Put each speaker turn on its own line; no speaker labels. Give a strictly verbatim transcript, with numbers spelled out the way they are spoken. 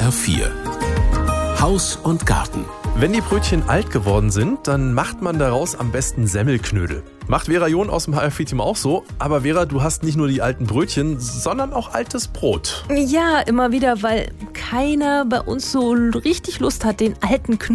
R vier. Haus und Garten.
Wenn die Brötchen alt geworden sind, dann macht man daraus am besten Semmelknödel. Macht Vera John aus dem H R vier-Team auch so. Aber Vera, du hast nicht nur die alten Brötchen, sondern auch altes Brot.
Ja, immer wieder, weil keiner bei uns so richtig Lust hat, den alten Knödel